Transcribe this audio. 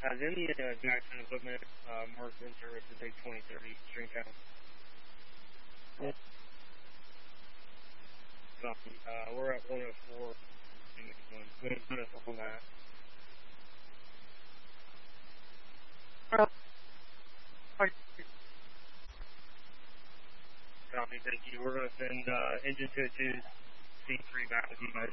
Has any Jackson equipment marked in service to take 2030 string count? Yeah. We're at 104. Going to put us on that. Copy, thank you. We're going to send engine 202 C3 back with you guys.